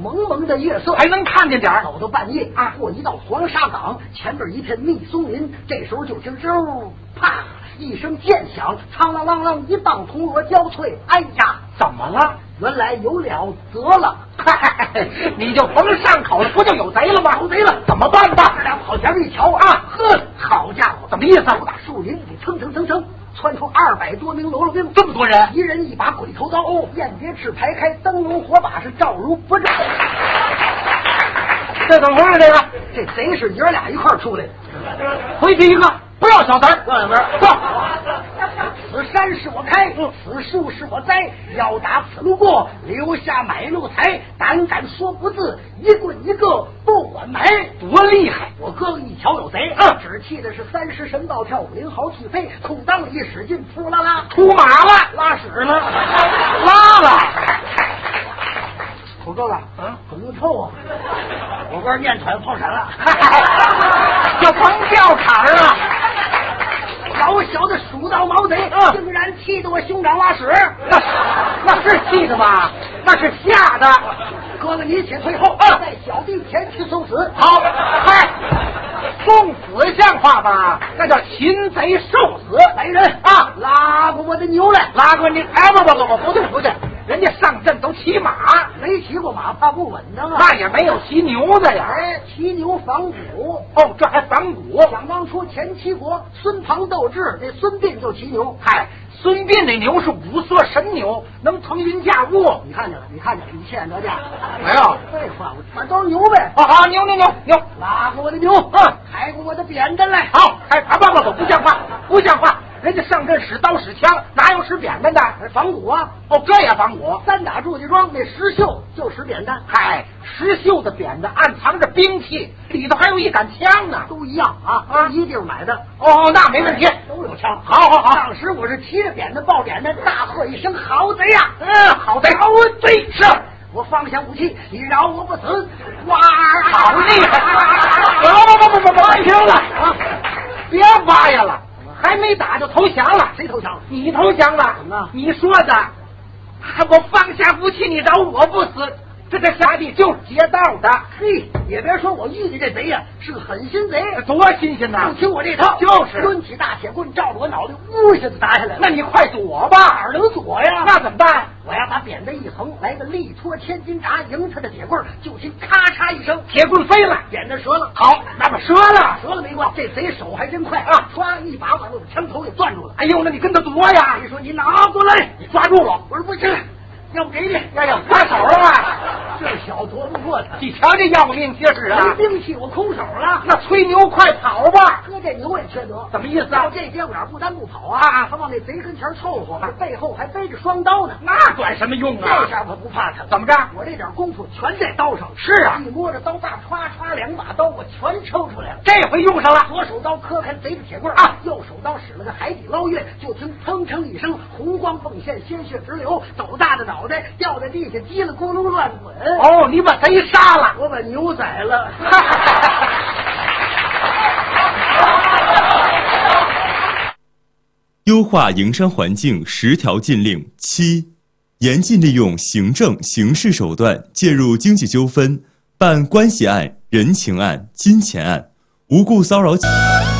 蒙蒙的月色， 还能看见点儿。 走到半夜啊，过一道黄沙岗，前边一片密松林，这时候就听嗖啪一声剑响，苍啷啷啷，一棒铜锣交脆。哎呀， 怎么了？ 原来有了责了。 你就甭上口了，不就有贼了吗？ 有贼了， 怎么办吧？ 这俩跑前面一瞧啊，呵，好家伙， 怎么意思？ 大树林里蹭蹭蹭蹭窜出200多名喽啰兵， 这么多人， 一人一把鬼头刀，雁别翅排开，灯笼火把是照如不照。 这怎么回事？ 这贼是爷俩一块出来的。 回去一个，不要小子， 要两边走。此山是我开，此树是我栽，要打此路过，留下买路财。胆敢说不字，一棍一个不管埋。 多厉害！ 我哥哥一瞧有贼，只气的是30神暴跳，50毫踢飞，裤裆里一使劲，扑啦啦出马了， 拉屎了， 拉了。 我哥哥，怎么臭啊？我哥念喘破产了， 这甭掉坎儿啊！ 老小的鼠刀毛贼，竟然气得我兄长拉屎， 那是气的吧？那是吓的。 哥哥你且退后，在小弟前去送死。 好，嗨，送死像话吧？那叫擒贼受死。 来人啊，拉过我的牛来！ 拉过你？哎，不对，人家上阵都骑马， 没骑过马怕不稳当啊。 那也没有骑牛的呀。 哎，骑牛仿古。 哦，这还仿古？ 想当初前七国孙庞斗智，那孙膑就骑牛。 嗨，孙膑那牛是五色神牛，能腾云驾雾。 你看见了，你欠得驾没有？ 废话，反正都是牛呗。 好，牛， 拉过我的牛，抬过我的扁担来。 好，不像话！人家上阵使刀使枪，哪有使扁担的？ 仿古啊！ 哦，这也仿古。 3打祝家庄那石秀就使扁担。 嗨，石秀的扁担暗藏着兵器，里头还有一杆枪呢。 都一样啊，一地儿买的。 哦，那没问题， 都有枪。 好。 当时我是骑着扁担抱扁担，大喝一声：“好贼呀！” 好贼，对，是。 我放下武器，你饶我不死！哇， 好厉害！不，停了啊！别挖呀了，还没打就投降了。 谁投降？ 你投降了。 怎么？ 你说的，我放下武器，你饶我不死。这下地就是劫道的。 嘿，也别说我遇见这贼呀，是个狠心贼， 多新鲜呐！ 不听我这套， 就是抡起大铁棍，照着我脑袋呜一下子打下来了。 那你快躲吧！ 哪儿能躲呀？ 那怎么办？ 我要把扁担一横，来个力托千斤闸，迎他的铁棍，就听咔嚓一声， 铁棍飞了， 扁担折了。 好，那么折了没关系，这贼手还真快唰一把把我的枪头给攥住了。 哎呦，那你跟他夺呀！ 你说你拿过来， 你抓住了。 我说不行，要不给你。 呀，发手了吧？ 这小夺不过他， 你瞧这要命劲儿啊！ 没兵器，我空手了。 那吹牛快跑吧！ 哥这牛也缺德， 什么意思啊？ 这颠眼不但不跑啊，他往那贼跟前凑合，这背后还背着双刀呢。 那管什么用啊？ 这下我不怕他， 怎么着？ 我这点功夫全在刀上。 是啊， 一摸着刀把，歘歘2把刀，我全抽出来了。 这回用上了， 左手刀磕开贼的铁棍右手刀使了个海底捞月，就听砰砰一声，红光迸现，鲜血直流，斗大的脑袋掉在地下，叽里咕噜乱滚。 哦，你把贼杀了， 我把牛宰了。 优化营商环境10条禁令7，严禁利用行政、刑事手段介入经济纠纷，办关系案、人情案、金钱案，无故骚扰。